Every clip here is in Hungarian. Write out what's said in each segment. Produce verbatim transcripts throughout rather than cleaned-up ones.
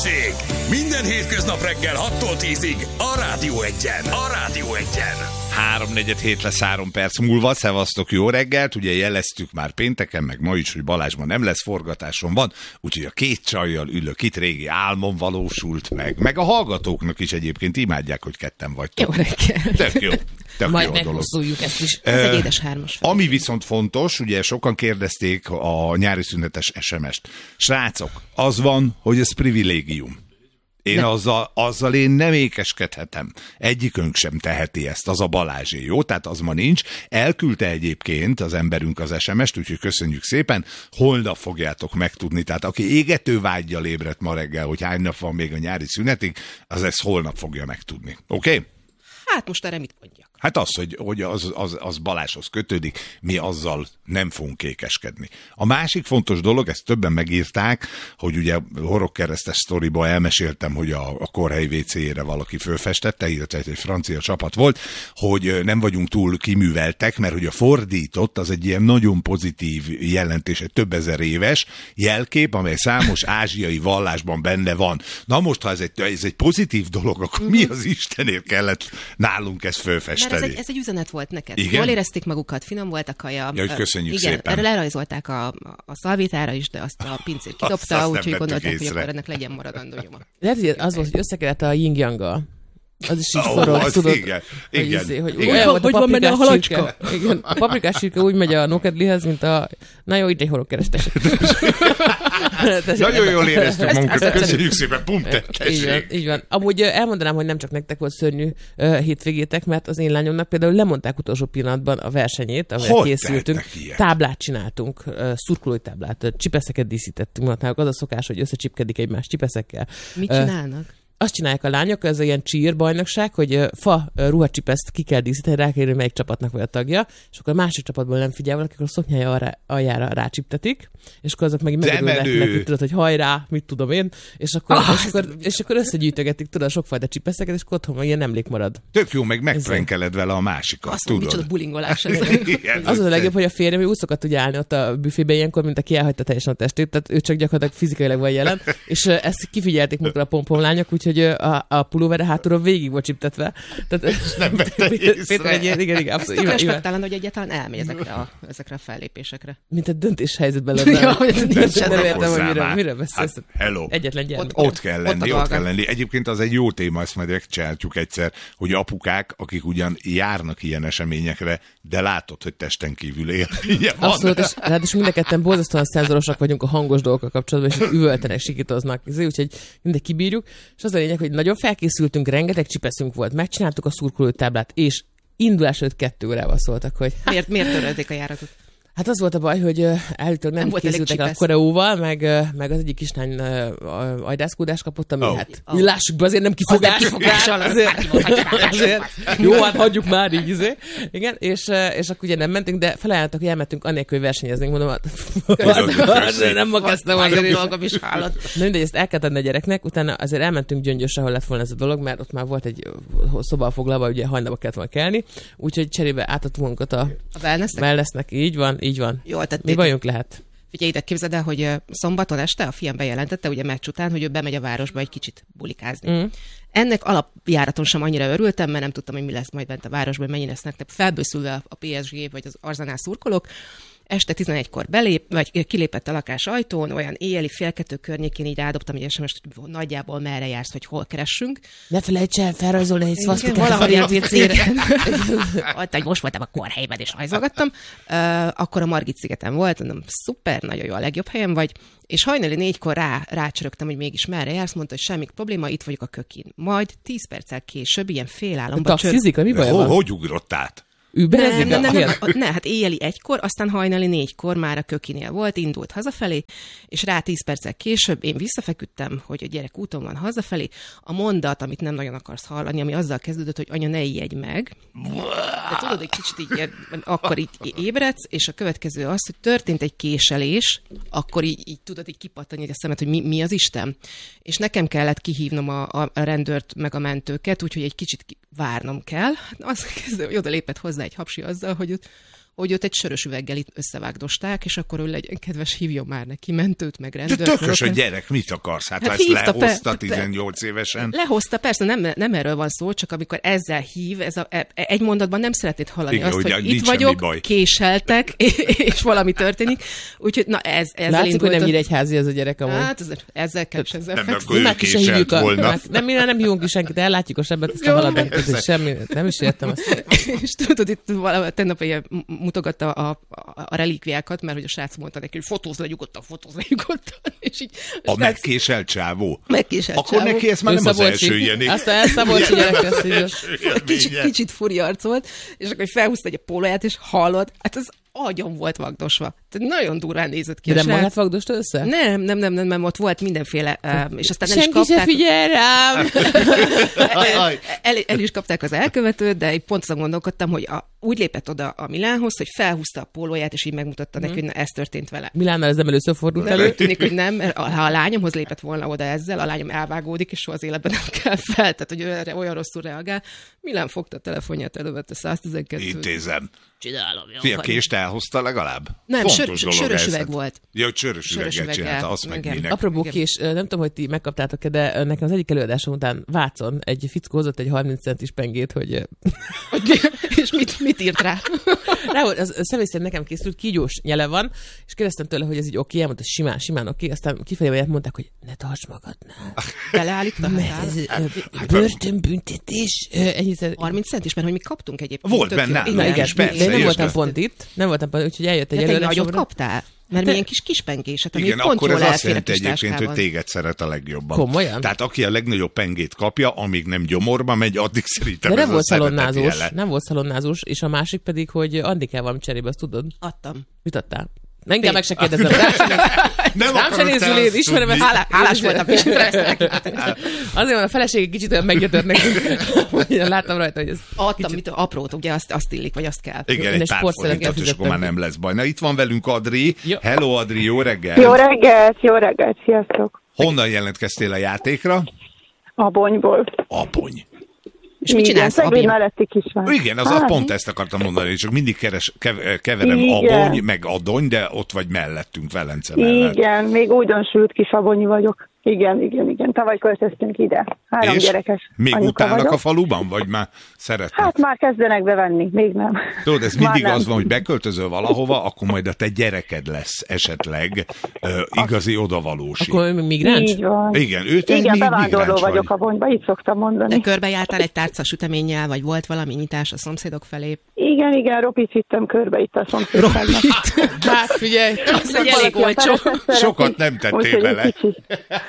Balázsék! Minden hétköznap reggel hattól tízig a Rádió Egyen. A Rádió Egyen. Háromnegyed hét lesz három perc múlva. Szevasztok, jó reggelt! Ugye jeleztük már pénteken, meg ma is, hogy Balázs ma nem lesz, forgatáson van, úgyhogy a két csajjal ülök itt, régi álmom valósult meg. Meg a hallgatóknak is egyébként imádják, hogy ketten vagytok. Jó reggel! Tök jó. Tök Majd jó meghosszuljuk ezt is. Ez uh, egy édes hármas. Ami viszont fontos, ugye sokan kérdezték a nyári szünetes es em est. Srácok, az van, hogy ez privilégium. Én De... azzal, azzal én nem ékeskedhetem. Egyikünk sem teheti ezt, az a Balázsé, jó? Tehát az ma nincs. Elküldte egyébként az emberünk az es em est, úgyhogy köszönjük szépen. Holnap fogjátok megtudni. Tehát aki égető vággyal ébredt ma reggel, hogy hány nap van még a nyári szünetig, az ezt holnap fogja megtudni. Oké? Okay? Hát most erre mit mondjak? Hát az, hogy, hogy az, az, az Balázshoz kötődik, mi azzal nem fogunk ékeskedni. A másik fontos dolog, ezt többen megírták, hogy ugye horrorkeresztes sztoriba elmeséltem, hogy a, a Korhely vé cé-jére valaki fölfestette, illetve egy francia csapat volt, hogy nem vagyunk túl kiműveltek, mert hogy a fordított az egy ilyen nagyon pozitív jelentés, egy több ezer éves jelkép, amely számos ázsiai vallásban benne van. Na most, ha ez egy, ez egy pozitív dolog, akkor mi az Istenért kellett nálunk ezt fölfesteni? Ez egy, ez egy üzenet volt neked. Igen? Jól érezték magukat, finom volt a kaja. Ja, köszönjük igen, szépen. Erre lerajzolták a, a szalvétára is, de azt a pincér kidobta, úgyhogy gondolták, észre. hogy akkor ennek legyen maradandó nyoma. Lehet, hogy az volt, hogy összekedett a yin-yang-gal. Az is így oh, forog, tudod. Igen, hogy, igen. Izé, hogy, igen. Hogy, hogy van benne a halacska? Igen, a paprikás csirke úgy megy a nokedlihez, mint a... Na jó, itt egy horrorkerestes. Nagyon jól éreztük magunkat, köszönjük szépen, pum, így van, így van. Amúgy elmondanám, hogy nem csak nektek volt szörnyű uh, hétvégétek, mert az én lányomnak például lemondták utolsó pillanatban a versenyét, amivel készültünk. Táblát csináltunk, uh, szurkolói táblát, uh, csipeszeket díszítettünk, mert náluk az a szokás, hogy összecsipkedik egymás csipeszekkel. Mit csinálnak? Azt csinálják a lányok, ez ilyen cheer bajnokság, hogy fa ruhacsipeszt ki kell díszíteni, rá kell írni, melyik csapatnak vagy a tagja, és akkor a másik csapatból nem figyel valaki, akkor a szoknyája aljára rácsiptetik, és akkor azok meg megörülnek neki, tudod, hogy hajrá, mit tudom én, és akkor, ah, és akkor, és akkor összegyűjtögetik, tudod, sokfajta csipeszeket, és akkor otthon meg ilyen emlék marad. Tök jó, meg megprenkeled vele a másikat, azt tudod. Micsoda bulingolás ez. Az az a legjobb, hogy a férjem úgy szokott ugye állni ott a büfébe ilyenkor, mint aki elhagyta teljesen a testét, tehát ő csak gyakorlatilag fizikailag van jelen, és ezt kifigyelték múltkor a pompomlányok, úgyhogy a, a pulóvere hátulról végig volt csiptetve. Tehát, nem vette Péter egy ilyen, igen, igen, abszolút. Ez tök respektálandó, hogy egyáltalán elmegy ezekre a, ezekre a fellépésekre. Mint a döntéshelyzetben lenne. Ja, hogy nincs nem értem, hogy miről, miről beszélsz. Hát, hello. Egyetlen gyermek. Ott, ott kell lenni, ott, ott kell lenni. Egyébként az egy jó téma, ezt majd megcsináljuk egyszer, hogy apukák, akik ugyan járnak ilyen eseményekre, de látod, hogy testen kívül él. Abszolút, és ráadásul mind a ketten borzasztóan szenzorosak vagyunk a hangos dolgokkal kapcsolatban, és üvöltenek, sikítoznak, úgyhogy mindegy kibírjuk. És az a lényeg, hogy nagyon felkészültünk, rengeteg csipeszünk volt, megcsináltuk a szurkolótáblát, és indulás előtt kettő órával szóltak, hogy... Miért, miért törölték a járatot? Hát az volt a baj, hogy állítólag nem, nem készültek a koreóval, meg, meg az egyik kislány uh, ajdászkódást kapott, ami oh. hát oh. lássuk be, azért nem kifogás. Kifogással, azért, azért. Jó, hát hagyjuk már így, izé. Igen, és, és akkor ugye nem mentünk, de felajánlottak, hogy elmentünk annélkül, hogy versenyeznénk, mondom, hát nem ma kezdtem azért is hálott. Na mindegy, ezt el kell tenni a gyereknek, utána azért elmentünk Gyöngyösre, ahol lett volna ez a dolog, mert ott már volt egy szoba foglalva, ugye hajnalba kellett volna kelni, úgyhogy cserébe átadtunk magunkat a, a wellnessnek. wellnessnek, így van. Így van. Jó, tehát mi bajunk lehet? Figyelj ide, képzeld el, hogy szombaton este a fiam bejelentette, ugye meccs után, hogy ő bemegy a városba egy kicsit bulikázni. Mm. Ennek alapjáraton sem annyira örültem, mert nem tudtam, hogy mi lesz majd bent a városban, hogy mennyi lesznek felbőszülve a pé es gé vagy az Arsenal szurkolók. Este tizenegykor belép, vagy kilépett a lakás ajtón, olyan éjjeli fél kettő környékén így rádobtam egy es em est, hogy nagyjából merre jársz, hogy hol keressünk. Ne felejts el felrajzolni egy szvasztikát. Valahol a vé cére. Most voltam a Korhelyben, és rajzolgattam. Uh, akkor a Margit szigeten volt, mondom, szuper, nagyon jó, a legjobb helyen vagy. És hajnali négykor rá, rácsörögtem, hogy mégis merre jársz, mondta, hogy semmi probléma, itt vagyok a kökin. Majd tíz perccel később, ilyen félálomban taxizik, mi baj van? Hogy ugrott át? Nem, nem, nem, nem, ne, hát éjjeli egykor, aztán hajnali négykor már a kökinél volt, indult hazafelé, és rá tíz perccel később én visszafeküdtem, hogy a gyerek úton van hazafelé. A mondat, amit nem nagyon akarsz hallani, ami azzal kezdődött, hogy anya, ne ijedj meg. De tudod, egy kicsit így, akkor így ébredsz, és a következő az, hogy történt egy késelés, akkor így, így tudod így kipattani a szemet, hogy mi, mi az Isten. És nekem kellett kihívnom a, a rendőrt meg a mentőket, úgyhogy egy kicsit várnom kell. Az kezdve, hogy oda lépett hozzá egy hapsi azzal, hogy hogy őt egy sörös üveggel itt összevágdosták, és akkor ő legyen kedves, hívjon már neki mentőt, meg De rendőrt. tökös a gyerek, mit akarsz? Hát, Hát ha ezt hívta, lehozta pe- tizennyolc évesen. Lehozta, persze, nem, nem erről van szó, csak amikor ezzel hív, ez a, e- egy mondatban nem szeretnéd hallani Igen, azt, ugye, hogy nincs itt semmi vagyok, baj. késeltek, és valami történik. Úgyhogy na ez, ezzel Látszik, hogy indult nem a- nyíregyházi ez a gyerek amúgy. Hát ez, ezzel kell, és ezzel Nem, fekszik. akkor ő Már ki se hívjuk késelt a, volna. már- nem, mi nem hívunk ki senkit, ellátjuk a sebet, aztán Jó, haladunk. persze. Tehát semmi, nem is értem ezt. És tudod, itt valami, tegnap ilyen mutogatta a, a, a relikviákat, mert hogy a srác mondta neki, hogy fotózz le nyugodtan, fotózz le nyugodtan. És így, A megkéselt csávó. megkéselt Akkor csávó. neki ez már Ő nem az Szabolcsi. első ilyen. Aztán el Szabolcsi gyerek lesz, így. Kicsit, kicsit furi arc volt, és akkor felhúzta egy a pólóját, és hallod, hát az agyon volt vagdosva. Tehát nagyon durván nézett ki De a nem srác. magát vagdosta össze? Nem, nem, nem, nem, nem, ott volt mindenféle, um, és aztán el is Senki se kapták, figyel rám! el, el, el is kapták az elkövetőt, de én pont azon gondolkodtam, hogy a, úgy lépett oda a Milánhoz, hogy felhúzta a pólóját, és így megmutatta neki, hogy na, ez történt vele. Milánnal ez nem először fordult De elő. úgy tűnik, hogy nem, mert ha a lányomhoz lépett volna oda ezzel, a lányom elvágódik, és soha az életben nem kell fel, tehát hogy ő erre olyan rosszul reagál. Milán fogta a telefonját, elővette száztizenkettőt. Intézem. Csinálom, jó. Fia, kést elhozta legalább? Nem, Fontos sör, dolog sörös ez. üveg volt. Ja, hogy sörös Sörös üveget üveggel. csinálta, azt meg Igen. minek. Apropó Igen. kés, nem tudom, hogy ti megkaptátok-e, de nekem az egyik előadásom után Vácon egy fickó hozott egy harminc centis pengét, hogy És mit, mit írt rá? rá volt, az személy szerint nekem készült, kígyós nyele van, és kérdeztem tőle, hogy ez így oké, elmondta, simán, simán oké, aztán kifelé mondták, hogy ne tarts magadnál. Beleállítta? Mert ez ö, börtönbüntetés. ö, Ennyiszer... harminc centis, mert hogy mi kaptunk egyébként. Volt tök benne jó. álló Na Igen, igen, is, persze, de én nem és voltam ezt- pont itt, nem voltam pont, úgyhogy eljött egy De te egy nagyot előadásomra. kaptál? Mert Te- milyen kis kispengéset, ami Igen, pont akkor jól ez azt elfér a jelenti kis egyébként, hogy táskában. téged szeret a legjobban. Komolyan? Tehát aki a legnagyobb pengét kapja, amíg nem gyomorba megy, addig szerintem De ez nem a volt szeretet szalonnázós, jele. nem volt szalonnázós, és a másik pedig, hogy adni kell valami cserébe, azt tudod? Adtam. Mit adtál? Na, inkább meg se kérdezem. Rám se néz- Nem Rám se akarod nézzül, te én azt ismerem ezt. tudni. Hálá, hálás voltam, és Azért van, a feleség egy kicsit olyan meggyötört nekünk. hogy Láttam rajta, hogy ez adtam, mit, aprót, ugye azt, azt illik, vagy azt kell. Igen, Én egy egy pár sportszerűen forintot, és akkor már fizettem. nem lesz baj. Na, itt van velünk Adri. Jó. Hello, Adri, jó reggel. Jó reggelt, jó reggelt, sziasztok! Honnan jelentkeztél a játékra? Abonyból. Abony. És mit csinálsz, Szeglény Abin? melletti kisvár. Igen, az Hát, a pont ezt akartam mondani, csak mindig keres, kev- keverem Igen. abony, meg adony, de ott vagy mellettünk, Velence mellett. Igen, még újdonsült kis abonyi vagyok. Igen, igen, igen. Tavaly költöztünk ide. Három És gyerekes még anyuka utálnak vagyok. a faluban, vagy már szeretnek? Hát már kezdenek bevenni, még nem. Tudod, ez Már mindig nem. az van, hogy beköltözöl valahova, akkor majd a te gyereked lesz esetleg uh, igazi odavalósi. akkor ő migráns? Így van. Igen, ő te Igen, mi- bevándorló migráns vagyok vagy. Abonyba, így szoktam De mondani. körbejártál egy tárca süteménnyel, vagy volt valami nyitás a szomszédok felé? Igen, igen, Ropit vittem körbe itt a szomszédságnak. Hát figyelj, Az egy elég olcsó. Sokat nem tettél Úgyhogy bele. egy kicsi.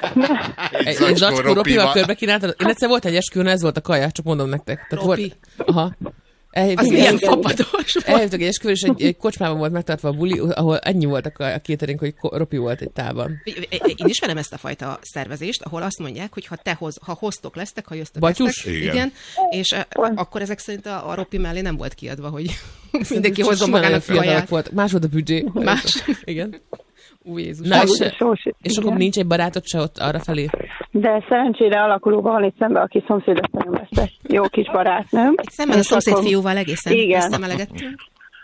egy Zacskó zacskó Ropival. ropival körbe kínáltad. Én egyszer volt egy esküvőn, ez volt a kaja, csak mondom nektek. Tehát Ropi? volt, aha. Az Elhívtuk, milyen igen. fapados volt. elhívtuk egy esküvőn, és egy, egy kocsmában volt megtartva a buli, ahol ennyi volt a, ka- a catering, hogy ko- ropi volt egy tálban. Én ismerem ezt a fajta szervezést, ahol azt mondják, hogy ha te hoz, ha hoztok lesztek, ha jöztök Batyus? lesztek, Igen. igen, és eh, akkor ezek szerint a, a ropi mellé nem volt kiadva, hogy mindenki Csak hozzon simán magának nagyon fiatalok kaját. volt. Más volt a büdzsé. Más. Igen. Új Jézus. Na, és, Úgy, sós, és akkor igen. nincs egy barátod se ott arra felé? De szerencsére alakulóban van itt szembe, aki szomszédasszonyom lesz. Egy jó kis barátnőm. Itt szemben a És szomszéd akkor- fiúval egészen Igen. összemelegettünk.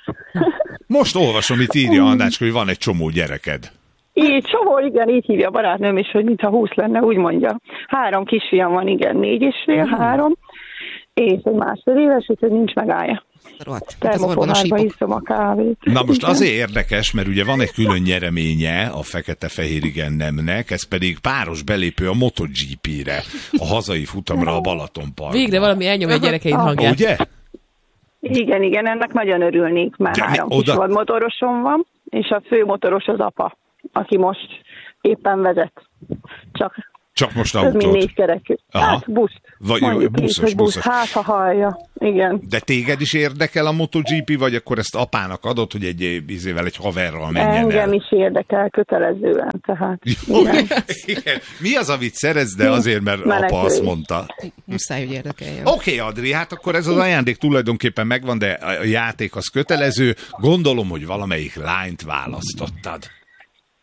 Most olvasom, itt írja Annácska, hogy van egy csomó gyereked. Így, csomó, igen, így hívja a barátnőm is, hogy mintha húsz lenne, úgy mondja. Három kisfiam van, igen, négy és fél, három, és egy másfél éves, úgyhogy nincs megállja. Rohadt. Hát az orgona Termofonárba sípok. iszom a kávét. Na most Igen. azért érdekes, mert ugye van egy külön nyereménye a fekete-fehér igen nemnek, ez pedig páros belépő a MotoGP-re, a hazai futamra a Balatonparkban. Végre valami elnyom egy gyerekeid hangját. Ugye? Igen, igen, ennek nagyon örülnék, mert De mi- három oda- kis vadmotorosom van, és a fő motoros az apa, aki most éppen vezet. Csak Csak most több mint autót. négy kerekű. Aha. Hát buszt. Vagy Mondjuk buszos, így, hogy busz. buszos. Hát, ha hallja. Igen. De téged is érdekel a MotoGP, vagy akkor ezt apának adod, hogy egy izével, egy haverral menjen Engem el? is érdekel kötelezően, tehát. Jó, Igen. igen. Mi az, amit szeretsz, de azért, mert Menekülés. apa azt mondta. Muszáj, hogy érdekeljen. Oké, okay, Adri, hát akkor ez az ajándék tulajdonképpen megvan, de a játék az kötelező. Gondolom, hogy valamelyik lányt választottad.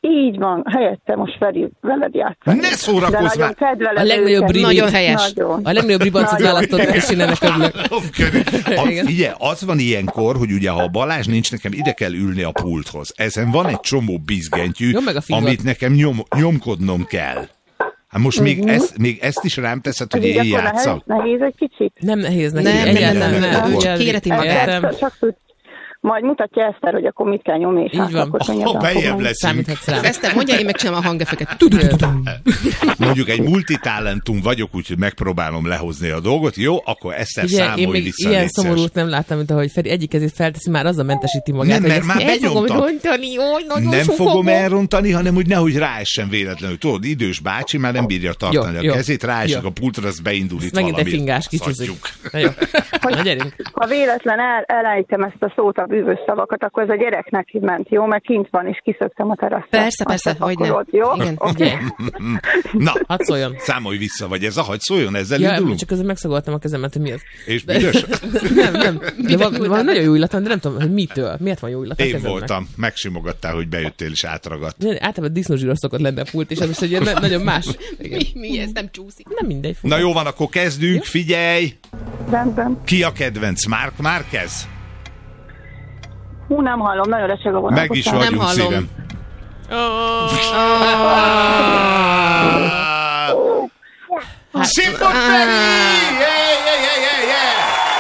Így van, helyette most Feri veled játszani. Ne szórakozz már! A legnagyobb ribit. Nagyon helyes. Nagyon. A legnagyobb ribancot választott, és én ennek örülök. Ugye, az van ilyenkor, hogy ugye, ha a Balázs nincs, nekem ide kell ülni a pulthoz. Ezen van egy csomó bizgentyű, Jó, meg a fingot. amit nekem nyom, nyomkodnom kell. Hát most még, Mhm. ezt, még ezt is rám teszed, hogy Ez így én akkor játszam. Nehéz, nehéz egy kicsit? Nem nehéz neki. Nem, egyáltalán nem, nem, nem, ő Ugye, csak kéreti magát. értem. Ezt csak tud, majd mutatja Eszter, hogy akkor mit kell nyomni, és Így hát van. akkor könnyebben Ha fog bejebb menni. leszünk, Számíthatsz rám. Eszter mondja, én megcsinálom a hangefeket. mondjuk egy multitalentum vagyok, úgyhogy megpróbálom lehozni a dolgot. Jó, akkor Eszter Ugye, én számolj még vissza. ilyen légy szíves. szomorút nem láttam, mint ahogy Feri egyik kezét felteszi, már azzal mentesíti magát. Nem, hogy mert ezt már el fogom benyomtam. rontani, jó, nagyon Nem sok fogom elrontani, hanem úgy nehogy ráessen véletlenül. Tudod, idős bácsi már nem bírja tartani Jó, a jó. kezét, ráesik Jó. a pultra, az beindul itt Megint egy valami. fingás kicsúszik. Szatjuk. Na jó. Na gyerünk. Ha véletlen el, elejtem ezt a szót, a bűvös szavakat, akkor ez a gyereknek ment, jó? Mert kint van, és kiszöktem a teraszra. Persze, persze, Azt hogy ne. akkor ott, jó? Igen. Oké. Na, Hadd szóljon. számolj vissza, vagy ez a hagy szóljon, ezzel Ja, indulunk? csak közben megszagoltam a kezemet, hogy mi az. És büdös? Nem, nem. De van, van nagyon jó illatom, de nem tudom, hogy mitől. Miért van jó illat a Én kezemnek? voltam, megsimogattál, hogy bejöttél és átragadt. Általában disznózsíros szokott lenni a pult, és ez most egy ilyen na- nagyon más. Igen. Mi, mi ez nem csúszik? Nem mindegy. Na jó van, akkor kezdünk, figyelj! Rendben. Ki a kedvenc? Marc Márquez? Hú, nem hallom, nagyon recseg a vonal. Meg is bocsánat. vagyunk hallom. szívem. Szép volt, Feri! Yeah, yeah, yeah, yeah, yeah!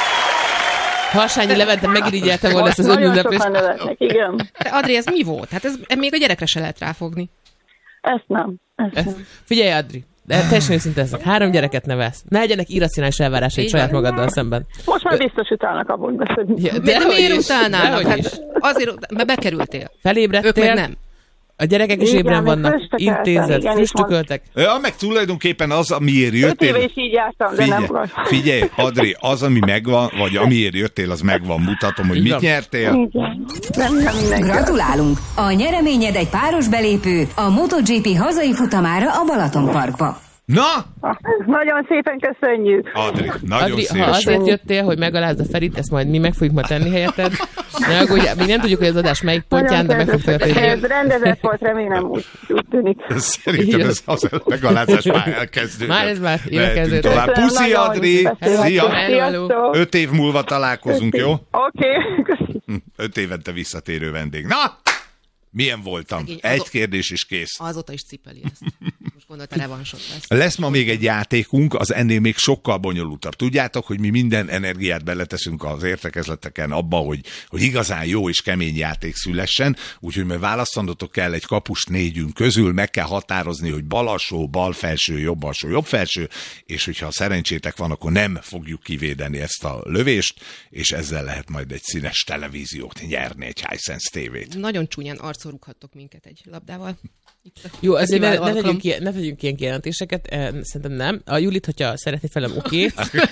Harsányi Levente megirigyelte volna ezt az Nagyon önünneplést. sokan nevetnek, igen. De Adri, ez mi volt? Hát ez még a gyerekre se lehet ráfogni. Ezt nem. Ezt nem. Figyelj, Adri, de teljesen őszinte leszek. Három gyereket nevelsz. Ne legyenek irracionális elvárásaid Így saját van. magaddal szemben. Most már biztos utálnak abból beszélni. Ja, De, de dehogy miért is, utálnának? dehogy is. Hát azért, mert bekerültél. Felébredtél, Ők meg nem. a gyerekek is Igen, ébren még vannak, fröstökeltem, intézet, igen, és früstükeltek. Ja, meg tulajdonképpen az, amiért Öt éve jöttél... is így jártam, de Figyelj, nem baj. figyelj, Adri, az, ami megvan, vagy amiért jöttél, az megvan. Mutatom, hogy Így mit van. nyertél. Igen. Nem, nem mindenki. Gratulálunk! A nyereményed egy páros belépő a MotoGP hazai futamára a Balatonparkba. Na, Nagyon szépen köszönjük. Adri, nagyon Adri, ha széles. azért jöttél, hogy megalázd a Ferit, ezt majd mi meg fogjuk ma tenni helyetted. Ne aggódj, még nem tudjuk, hogy az adás melyik pontján, de meg fog Ez történni. rendezett volt, remélem úgy, úgy tűnik. Szerintem ez az megalázás már elkezdődött. Már ez már ide Mehetünk kezdődött. tovább. Köszönöm, Puszi, nagyon Adri! beszélgettünk. Szia! Hello, hello. Sziasztok. Öt év múlva találkozunk, jó? Oké, köszönöm. Hm, Öt évente visszatérő vendég. Na! Milyen voltam? Szegény, Egy azok- kérdés is kész. Azóta is cipeli ezt. Most gondolta, revansot lesz. Lesz ma még egy játékunk, az ennél még sokkal bonyolultabb. Tudjátok, hogy mi minden energiát beleteszünk az értekezleteken abba, hogy, hogy igazán jó és kemény játék szülessen, úgyhogy majd választanotok kell egy kapust négyünk közül, meg kell határozni, hogy bal alsó, bal felső, jobb alsó, jobb felső, és hogyha szerencsétek van, akkor nem fogjuk kivédeni ezt a lövést, és ezzel lehet majd egy színes televíziót nyerni, egy Hisense tévét. Nagyon csúnyán arcon rúghattok minket egy labdával. Itt a Jó, azért ne, fesztivál ne, alkalom. tegyünk ilyen, ne tegyünk ilyen kijelentéseket, eh, szerintem nem. A Julit, hogyha szeretné felem, oké.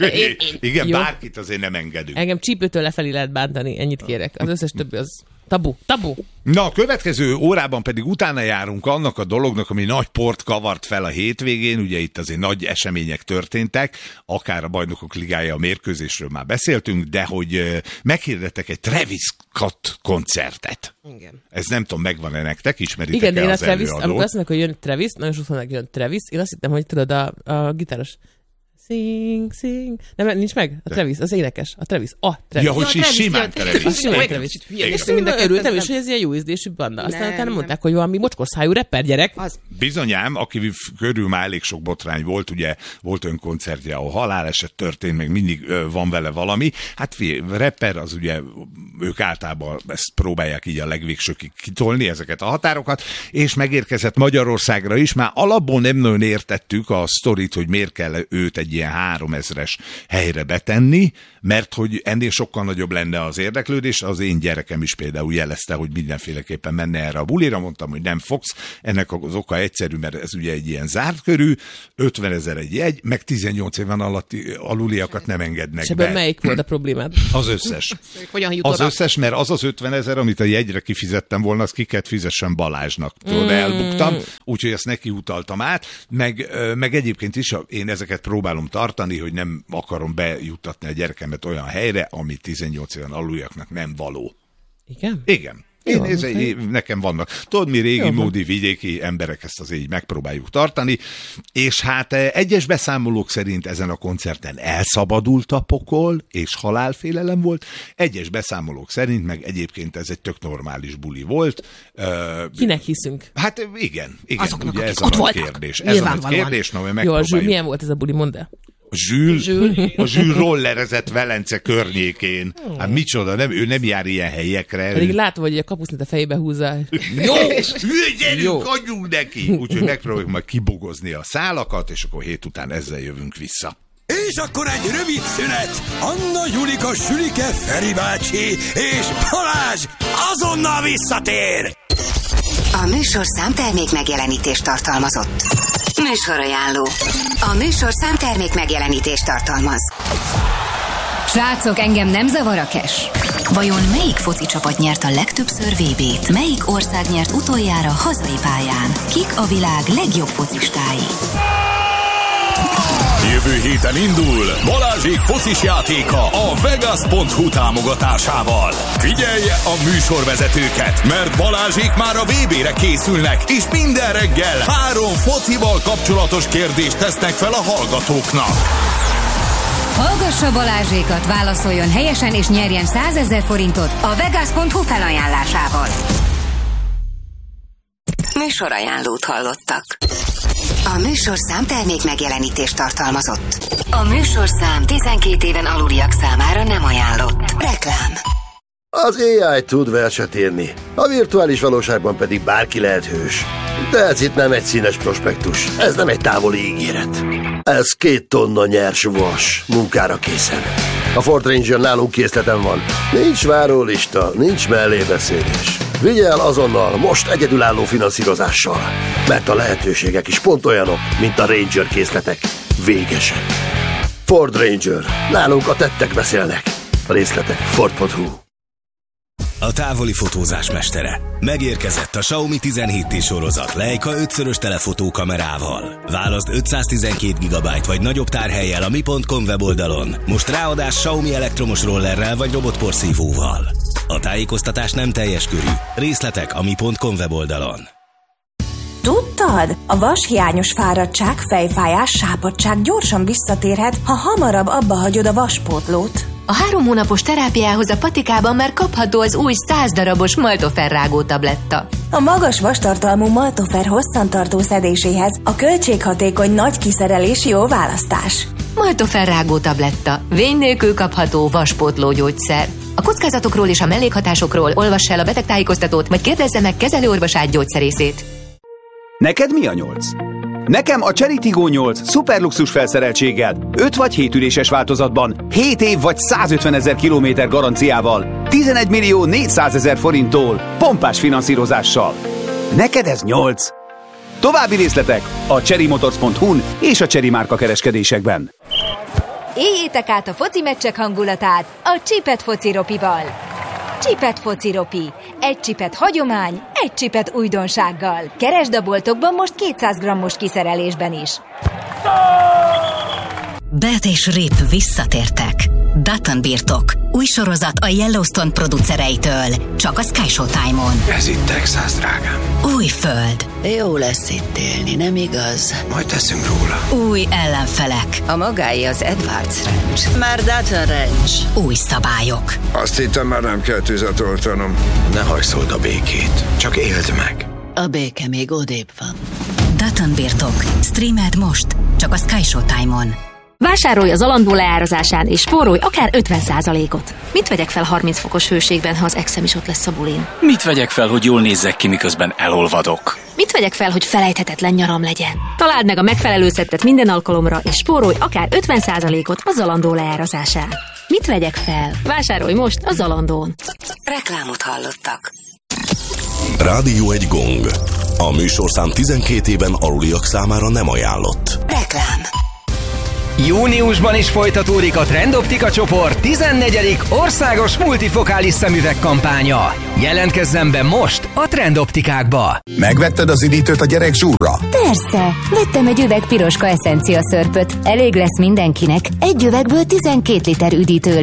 Igen, Jó. bárkit azért nem engedünk. Engem csípőtől lefelé lehet bántani, ennyit kérek. Az összes többi az tabu, tabu. Na, a következő órában pedig utána járunk annak a dolognak, ami nagy port kavart fel a hétvégén, ugye itt azért nagy események történtek, akár a Bajnokok Ligája, a mérkőzésről már beszéltünk, de hogy ö, meghirdetek egy Travis Scott koncertet. Igen. Ez nem tudom, megvan-e nektek, ismeritek Igen, de én a az Travis, előadót? amikor azt mondják, hogy jön Travis, nagyon sokszor mondják, jön Travis, én azt hittem, hogy tudod, a, a gitáros sing, sing. Nem, nincs meg? A Travis, az énekes. A Travis. A Travis. Ja, hogy Ja, is Travis, simán ja, Travis. Az simán Olyan Travis. kicsit hülye, És és mind mind a örültem ketten is, hogy ez ilyen jó ízlésű banda. Aztán Nem, utána nem. mondták, hogy valami mocskos szájú rapper gyerek. Az. Bizonyám, aki körül már elég sok botrány volt, ugye volt önkoncertje, ahol haláleset történt, meg mindig ö, van vele valami. Hát figyelj, rapper az ugye, ők általában ezt próbálják így a legvégsőkig kitolni, ezeket a határokat, és megérkezett Magyarországra is. Már alapból nem nagyon értettük a sztorit, hogy miért kell őt egy ilyen háromezres helyre betenni, mert hogy ennél sokkal nagyobb lenne az érdeklődés. Az én gyerekem is például jelezte, hogy mindenféleképpen menne erre a bulira, mondtam, hogy nem fogsz. Ennek az oka egyszerű, mert ez ugye egy ilyen zárt körű, ötvenezer egy jegy, meg tizennyolc éven alatti aluliakat nem engednek És ebben be. melyik volt a problémád? Az összes. Hogyan jut Az oda? összes, mert az az ötvenezer, amit a jegyre kifizettem volna, az ki kellett fizessen Balázsnak. Tudod, elbuktam, úgyhogy ezt neki utaltam át, meg, ö, meg egyébként is én ezeket próbálom tartani, hogy nem akarom bejuttatni a gyerekemet olyan helyre, ami tizennyolc éven aluljaknak nem való. Igen? Igen. Én, ez egy, nekem vannak. Tudod, mi régi módi vidéki emberek ezt azért így megpróbáljuk tartani, és hát egyes beszámolók szerint ezen a koncerten elszabadult a pokol, és halálfélelem volt. Egyes beszámolók szerint meg egyébként ez egy tök normális buli volt. Kinek hiszünk? Hát igen, igen, azoknak, ugye ez ott a voltak. kérdés. Ez a kérdés, na, Jó, a Zsül, milyen volt ez a buli, mondd el. A Zsül, Zsül. A Zsül rollerezett Velence környékén. Oh. Hát micsoda, nem, ő nem jár ilyen helyekre. Pedig látom, hogy a kapusznit a fejébe húzza. Jó, gyerünk, adjunk neki. Úgyhogy megpróbáljuk majd kibogozni a szálakat, és akkor hét után ezzel jövünk vissza. És akkor egy rövid szünet. Anna, Julika, Sülike, Feri bácsi és Balázs azonnal visszatér. A műsorszám termék megjelenítést tartalmazott. Műsorajánló. A műsorszám termék megjelenítést tartalmaz. Srácok, engem nem zavar a cash. Vajon melyik foci csapat nyert a legtöbbször vé bét? Melyik ország nyert utoljára hazai pályán? Kik a világ legjobb focistái? Jövő héten indul Balázsék focis játéka a Vegas pont hu támogatásával. Figyelje a műsorvezetőket, mert Balázsék már a vé bére készülnek, és minden reggel három focival kapcsolatos kérdést tesznek fel a hallgatóknak. Hallgassa Balázsékat, válaszoljon helyesen és nyerjen százezer forintot a Vegas pont hu felajánlásával. Műsorajánlót hallottak. A műsorszám termék megjelenítést tartalmazott. A műsorszám tizenkét éven aluliak számára nem ajánlott. Reklám. Az á i tud verset írni, a virtuális valóságban pedig bárki lehet hős. De ez itt nem egy színes prospektus, ez nem egy távoli ígéret. Ez két tonna nyers vas, munkára készen. A Ford Ranger nálunk készleten van. Nincs várólista, nincs mellébeszélés. Vigye el azonnal, most egyedülálló finanszírozással. Mert a lehetőségek is pont olyanok, mint a Ranger készletek. Végesek. Ford Ranger. Nálunk a tettek beszélnek. A részletek Ford pont hu. A távoli fotózás mestere. Megérkezett a Xiaomi tizenhét té sorozat Leica ötszörös telefotó kamerával. Válaszd ötszáztizenkét gigabyte vagy nagyobb tárhellyel a mi pont com weboldalon. Most ráadás Xiaomi elektromos rollerrel vagy robotporszívóval. A tájékoztatás nem teljes körű. Részletek a mi pont com weboldalon. Tudtad? A vashiányos fáradtság, fejfájás, sápadtság gyorsan visszatérhet, ha hamarabb abba hagyod a vaspótlót. A három hónapos terápiához a patikában már kapható az új száz darabos Maltofer rágó tabletta. A magas vastartalmú Maltofer hosszantartó szedéséhez a költséghatékony nagy kiszerelés jó választás. Maltofer rágó tabletta. Vény nélkül kapható vaspótló gyógyszer. A kockázatokról és a mellékhatásokról olvass el a betegtájékoztatót, vagy kérdezze meg kezelőorvosát, gyógyszerészét. Neked mi a nyolc? Nekem a Chery Tiggo nyolc szuperluxus felszereltséggel, öt vagy hét üléses változatban, hét év vagy százötvenezer kilométer garanciával, tizenegy millió négyszázezer forinttól, pompás finanszírozással. Neked ez nyolc. További részletek a chery motors pont hu-n és a Chery márka kereskedésekben. Éljétek át a foci meccsek hangulatát a Csipet fociropival. Csipet fociropi. Egy csipet hagyomány, egy csipet újdonsággal. Keresd a boltokban most kétszáz grammos kiszerelésben is. Bet és Rip visszatértek. Dutton birtok. Új sorozat a Yellowstone producereitől. Csak a Sky Showtime-on. Ez itt Texas, drágám. Új föld. Jó lesz itt élni, nem igaz? Majd teszünk róla. Új ellenfelek. A magáé az Edwards Ranch. Már Dutton Ranch. Új szabályok. Azt hittem, már nem kell tüzet oltanom. Ne hajszold a békét, csak éld meg. A béke még odébb van. Dutton birtok. Streamed most. Csak a Sky Showtime-on. Vásárolj az alandó leárazásán, és spórolj akár ötven százalékot. Mit vegyek fel harminc fokos hőségben, ha az exem is ott lesz a bulin? Mit vegyek fel, hogy jól nézzek ki, miközben elolvadok? Mit vegyek fel, hogy felejthetetlen nyaram legyen? Találd meg a megfelelő szettet minden alkalomra, és spórolj akár ötven százalékot a Zalando leárazásán. Mit vegyek fel? Vásárolj most a Zalandón. Reklámot hallottak. Rádió egy gong. A műsorszám tizenkét éven aluliak számára nem ajánlott. Reklám. Júniusban is folytatódik a Trendoptika csoport tizennegyedik országos multifokális szemüveg kampánya. Jelentkezzen be most a Trendoptikákba! Megvetted az üdítőt a gyerek zsúrra? Persze! Vettem egy üveg piroska eszencia szörpöt. Elég lesz mindenkinek. Egy üvegből tizenkét liter üdítő lesz.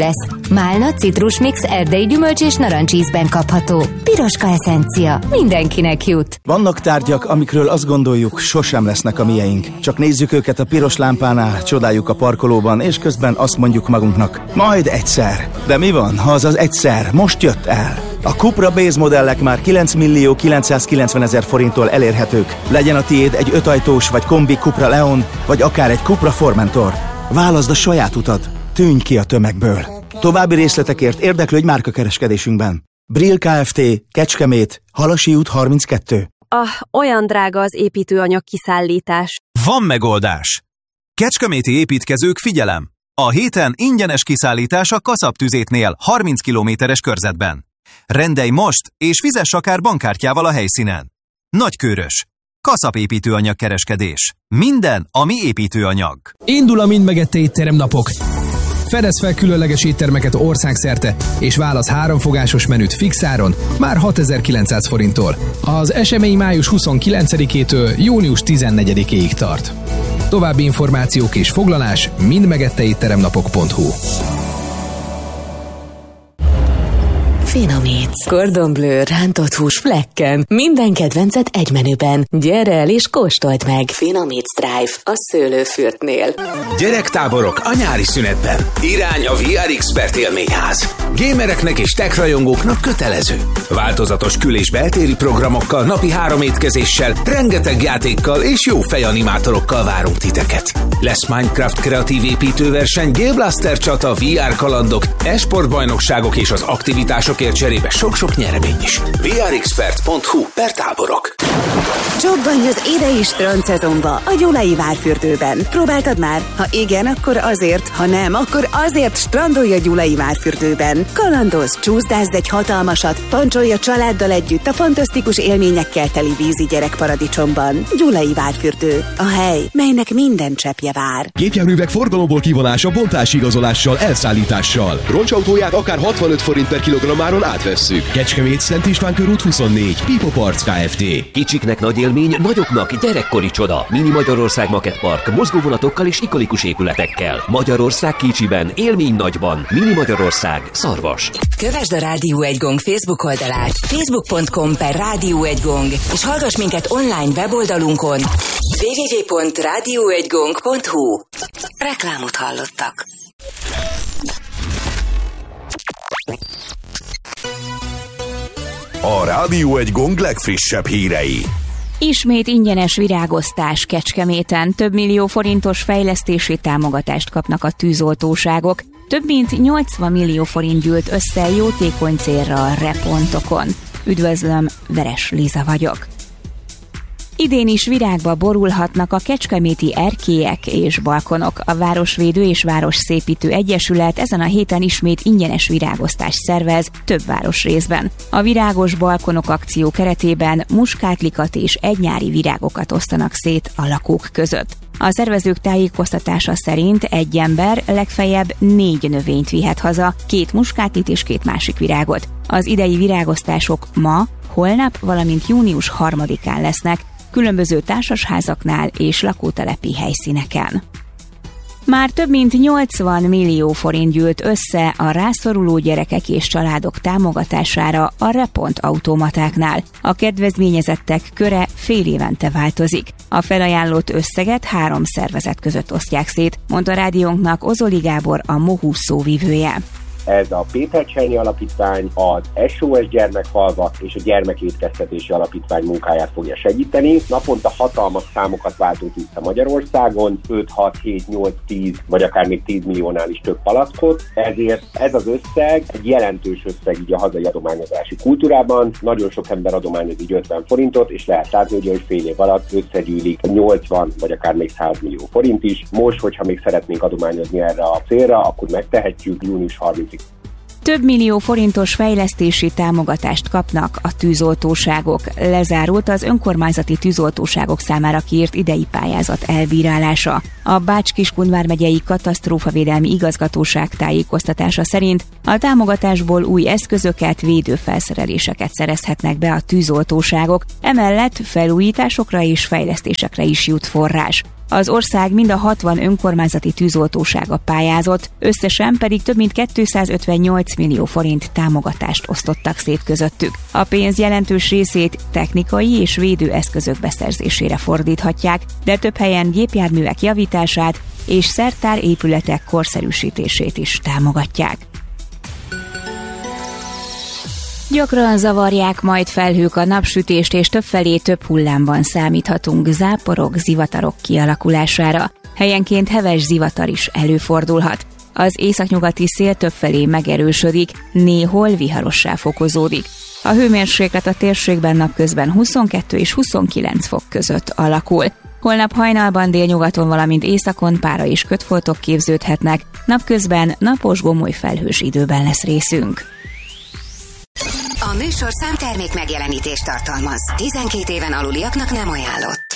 Málna, citrusmix, erdei gyümölcs és narancsízben kapható. Piroska eszencia. Mindenkinek jut. Vannak tárgyak, amikről azt gondoljuk, sosem lesznek a mieink. Csak nézzük őket a piros lámpánál, csodáljuk a parkolóban, és közben azt mondjuk magunknak, majd egyszer. De mi van, ha az az egyszer most jött el? A Cupra Base modellek már kilenc millió kilencszázkilencvenezer forinttól elérhetők. Legyen a tiéd egy ötajtós vagy kombi Cupra Leon, vagy akár egy Cupra Formentor. Válaszd a saját utat, tűnj ki a tömegből. További részletekért érdeklődj márkakereskedésünkben. Brill Kft. Kecskemét, Halasi út harminckettő. Ah, olyan drága az építőanyag kiszállítás. Van megoldás! Kecskeméti építkezők, figyelem! A héten ingyenes kiszállítás a Kaszab-tüzétnél harminc kilométeres körzetben. Rendelj most, és fizess akár bankkártyával a helyszínen. Nagykőrös. Kaszab építőanyag kereskedés. Minden, ami építőanyag. Indul a Mind megette étterem napok. Fedez fel különleges éttermeket országszerte, és válasz háromfogásos menüt fixáron, már hatezer-kilencszáz forinttól. Az esemény május huszonkilencedikétől június tizennegyedikéig tart. További információk és foglalás mind megette étterem napok pont hu. Finomítsz. Cordon Bleu, rántott hús flekken. Minden kedvencet egy menüben. Gyere el és kóstold meg. Finomítsz Drive a Szőlőfürtnél. Gyerektáborok a nyári szünetben. Irány a vé er Expert élményház. Gamereknek és tech rajongóknak kötelező. Változatos kül- és beltéri programokkal, napi három étkezéssel, rengeteg játékkal és jó fejanimátorokkal várunk titeket. Lesz Minecraft kreatív építőverseny, Game Blaster csata, vé er kalandok, e-sportbajnokságok és az aktivitások cserébe sok-sok nyeremény is. vé er expert pont hu per táborok. Csobbanj az idei strand szezonba a Gyulai Várfürdőben. Próbáltad már? Ha igen, akkor azért, ha nem, akkor azért strandolj a Gyulai Várfürdőben. Kalandozz, csúszdázd egy hatalmasat, pancsolj a családdal együtt a fantasztikus élményekkel teli vízi gyerekparadicsomban. Gyulai Várfürdő. A hely, melynek minden cseppje vár. Gépjárművek forgalomból kivonása bontásigazolással, elszállítással. Roncsautóját akár hatvanöt forint per kilogrammáron átvesszük. Kecskemét, Szent István körút huszonnégy, Pipo Parts Kft. Kicsiknek nagy élmény, nagyoknak gyerekkori csoda. Mini Magyarország Market Park, mozgóvonatokkal és ikonikus épületekkel. Magyarország kicsiben, élmény nagyban. Mini Magyarország, Szarvas. Kövesd a Rádió egy Gong Facebook oldalát, facebook pont com per Rádió egy Gong, és hallgass minket online weboldalunkon double-u double-u double-u pont rádió egy gong pont hu. Reklámot hallottak. A Rádió egy Gong legfrissebb hírei. Ismét ingyenes virágosztás Kecskeméten. Több millió forintos fejlesztési támogatást kapnak a tűzoltóságok. Több mint nyolcvan millió forint gyűlt össze jótékony célra a repontokon. Üdvözlöm, Veres Liza vagyok. Idén is virágba borulhatnak a kecskeméti erkélyek és balkonok. A Városvédő és Városszépítő Egyesület ezen a héten ismét ingyenes virágosztást szervez több városrészben. A Virágos Balkonok akció keretében muskátlikat és egynyári virágokat osztanak szét a lakók között. A szervezők tájékoztatása szerint egy ember legfeljebb négy növényt vihet haza, két muskátlit és két másik virágot. Az idei virágosztások ma, holnap, valamint június harmadikán lesznek, különböző társasházaknál és lakótelepi helyszíneken. Már több mint nyolcvan millió forint gyűlt össze a rászoruló gyerekek és családok támogatására a Repont automatáknál. A kedvezményezettek köre fél évente változik. A felajánlott összeget három szervezet között osztják szét, mondta rádiónknak Ozoli Gábor, a Mohu szóvivője. Ez a Péter Csernyi Alapítvány, az es o es Gyermekfalva és a Gyermekétkeztetési Alapítvány munkáját fogja segíteni. Naponta hatalmas számokat váltunk vissza Magyarországon, öt, hat, hét, nyolc, tíz vagy akár még tíz milliónál is több palackot. Ezért ez az összeg egy jelentős összeg így a hazai adományozási kultúrában. Nagyon sok ember adományoz így ötven forintot, és lehet látni, hogy fél év alatt összegyűlik nyolcvan vagy akár még száz millió forint is. Most, hogyha még szeretnénk adományozni erre a célra, akkor megtehetjük június harmincadikáig. Több millió forintos fejlesztési támogatást kapnak a tűzoltóságok. Lezárult az önkormányzati tűzoltóságok számára kiírt idei pályázat elbírálása. A Bács-Kiskun vármegyei katasztrófavédelmi igazgatóság tájékoztatása szerint a támogatásból új eszközöket, védőfelszereléseket szerezhetnek be a tűzoltóságok, emellett felújításokra és fejlesztésekre is jut forrás. Az ország mind a hatvan önkormányzati tűzoltósága pályázott, összesen pedig több mint kétszázötvennyolc millió forint támogatást osztottak szét közöttük. A pénz jelentős részét technikai és védőeszközök beszerzésére fordíthatják, de több helyen gépjárművek javítását és szertár épületek korszerűsítését is támogatják. Gyakran zavarják majd felhők a napsütést, és többfelé több hullámban számíthatunk záporok, zivatarok kialakulására. Helyenként heves zivatar is előfordulhat. Az északnyugati szél többfelé megerősödik, néhol viharossá fokozódik. A hőmérséklet a térségben napközben huszonkettő és huszonkilenc fok között alakul. Holnap hajnalban délnyugaton, valamint északon pára és kötfoltok képződhetnek, napközben napos gomoly felhős időben lesz részünk. A műsor számtermék megjelenítést tartalmaz. tizenkét éven aluliaknak nem ajánlott.